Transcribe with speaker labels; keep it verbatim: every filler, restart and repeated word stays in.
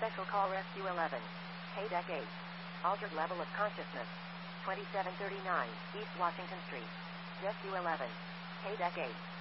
Speaker 1: Special call Rescue eleven. Haydeck eight. Altered level of consciousness. twenty-seven thirty-nine East Washington Street. Rescue eleven. Haydeck eight.